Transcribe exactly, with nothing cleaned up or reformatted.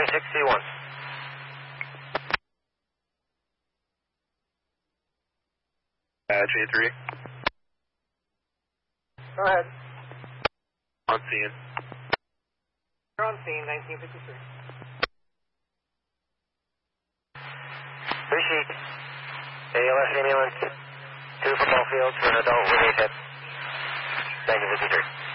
twenty-six C one. Badge A three. Go ahead. On scene. You're on scene, nineteen fifty-three. Appreciate A L S ambulance, two football fields for an adult with a hip. nineteen fifty-three.